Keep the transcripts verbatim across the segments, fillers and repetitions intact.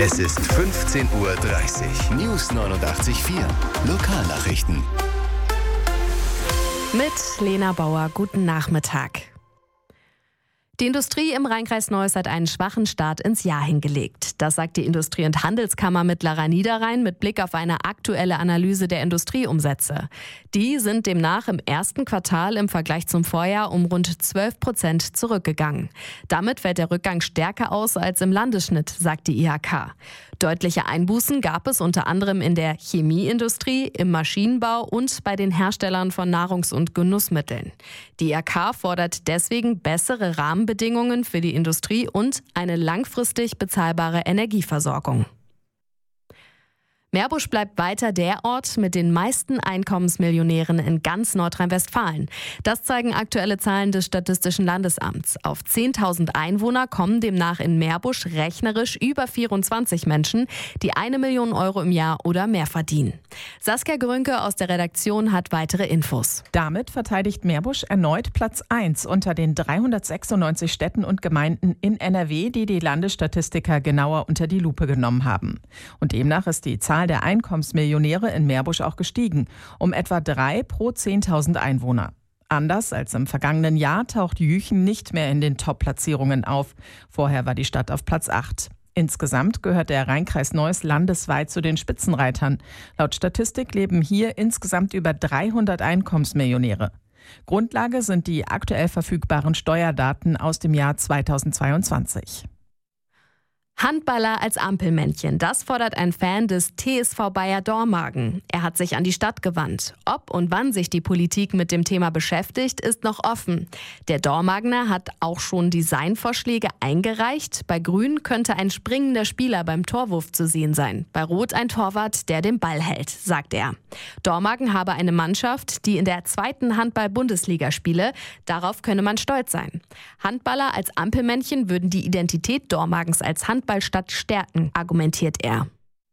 Es ist fünfzehn Uhr dreißig. News neunundachtzig Komma vier. Lokalnachrichten. Mit Lena Bauer, guten Nachmittag. Die Industrie im Rheinkreis Neuss hat einen schwachen Start ins Jahr hingelegt. Das sagt die Industrie- und Handelskammer Mittlerer Niederrhein mit Blick auf eine aktuelle Analyse der Industrieumsätze. Die sind demnach im ersten Quartal im Vergleich zum Vorjahr um rund zwölf Prozent zurückgegangen. Damit fällt der Rückgang stärker aus als im Landesschnitt, sagt die I H K. Deutliche Einbußen gab es unter anderem in der Chemieindustrie, im Maschinenbau und bei den Herstellern von Nahrungs- und Genussmitteln. Die I H K fordert deswegen bessere Rahmenbedingungen für die Industrie und eine langfristig bezahlbare Energieversorgung. Meerbusch bleibt weiter der Ort mit den meisten Einkommensmillionären in ganz Nordrhein-Westfalen. Das zeigen aktuelle Zahlen des Statistischen Landesamts. Auf zehntausend Einwohner kommen demnach in Meerbusch rechnerisch über vierundzwanzig Menschen, die eine Million Euro im Jahr oder mehr verdienen. Saskia Grünke aus der Redaktion hat weitere Infos. Damit verteidigt Meerbusch erneut Platz eins unter den dreihundertsechsundneunzig Städten und Gemeinden in N R W, die die Landesstatistiker genauer unter die Lupe genommen haben. Und demnach ist die Zahl der Einkommensmillionäre in Meerbusch auch gestiegen, um etwa drei pro zehntausend Einwohner. Anders als im vergangenen Jahr taucht Jüchen nicht mehr in den Top-Platzierungen auf. Vorher war die Stadt auf Platz acht. Insgesamt gehört der Rheinkreis Neuss landesweit zu den Spitzenreitern. Laut Statistik leben hier insgesamt über dreihundert Einkommensmillionäre. Grundlage sind die aktuell verfügbaren Steuerdaten aus dem Jahr zweitausendzweiundzwanzig. Handballer als Ampelmännchen, das fordert ein Fan des T S V Bayer Dormagen. Er hat sich an die Stadt gewandt. Ob und wann sich die Politik mit dem Thema beschäftigt, ist noch offen. Der Dormagener hat auch schon Designvorschläge eingereicht. Bei Grün könnte ein springender Spieler beim Torwurf zu sehen sein. Bei Rot ein Torwart, der den Ball hält, sagt er. Dormagen habe eine Mannschaft, die in der zweiten Handball-Bundesliga spiele. Darauf könne man stolz sein. Handballer als Ampelmännchen würden die Identität Dormagens als Handball Stadt stärken, argumentiert er.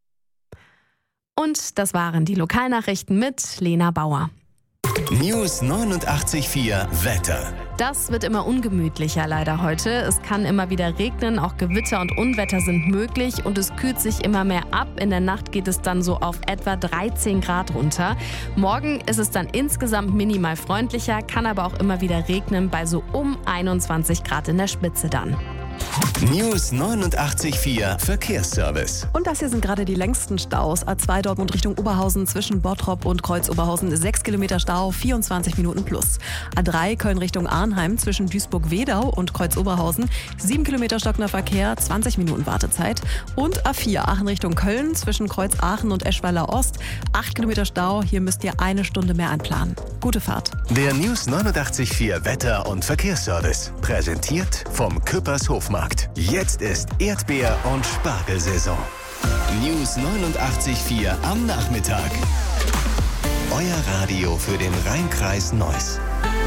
Und das waren die Lokalnachrichten mit Lena Bauer. News neunundachtzig Komma vier Wetter. Das wird immer ungemütlicher leider heute. Es kann immer wieder regnen, auch Gewitter und Unwetter sind möglich und es kühlt sich immer mehr ab. In der Nacht geht es dann so auf etwa dreizehn Grad runter. Morgen ist es dann insgesamt minimal freundlicher, kann aber auch immer wieder regnen bei so um einundzwanzig Grad in der Spitze dann. News neunundachtzig Komma vier Verkehrsservice. Und das hier sind gerade die längsten Staus. A zwei Dortmund Richtung Oberhausen zwischen Bottrop und Kreuz-Oberhausen. sechs Kilometer Stau, vierundzwanzig Minuten plus. A drei Köln Richtung Arnheim zwischen Duisburg-Wedau und Kreuz-Oberhausen. sieben Kilometer stockender Verkehr, zwanzig Minuten Wartezeit. Und A vier Aachen Richtung Köln zwischen Kreuz-Aachen und Eschweiler Ost. acht Kilometer Stau, hier müsst ihr eine Stunde mehr einplanen. Gute Fahrt. Der News neunundachtzig Komma vier Wetter- und Verkehrsservice. Präsentiert vom Küppers Hofmarkt. Jetzt ist Erdbeer- und Spargelsaison. News neunundachtzig Komma vier am Nachmittag. Euer Radio für den Rheinkreis Neuss.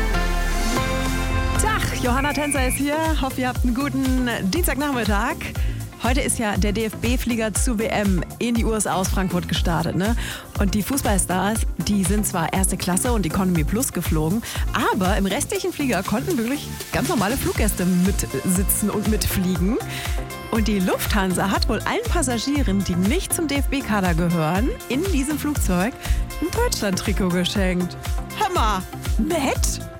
Tag, Johanna Tänzer ist hier. Hoffe, ihr habt einen guten Dienstagnachmittag. Heute ist ja der D F B-Flieger zur W M in die U S A aus Frankfurt gestartet, ne? Und die Fußballstars, die sind zwar erste Klasse und Economy Plus geflogen, aber im restlichen Flieger konnten wirklich ganz normale Fluggäste mitsitzen und mitfliegen. Und die Lufthansa hat wohl allen Passagieren, die nicht zum D F B-Kader gehören, in diesem Flugzeug ein Deutschland-Trikot geschenkt. Hammer! Nett!